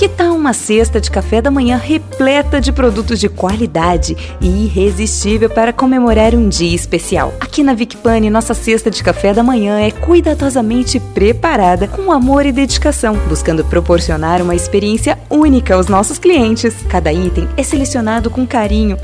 Que tal uma cesta de café da manhã repleta de produtos de qualidade e irresistível para comemorar um dia especial? Aqui na Vicpani, nossa cesta de café da manhã é cuidadosamente preparada com amor e dedicação, buscando proporcionar uma experiência única aos nossos clientes. Cada item é selecionado com carinho,